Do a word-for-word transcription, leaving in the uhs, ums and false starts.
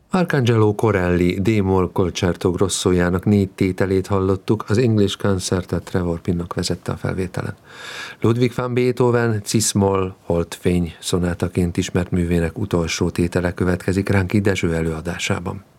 Arcangelo Corelli D-moll Concerto Grossójának négy tételét hallottuk, az English Concertet Trevor Pinnock vezette a felvételen. Ludwig van Beethoven Cis-moll Holdfény szonátaként ismert művének utolsó tétele következik Ránki Dezső előadásában.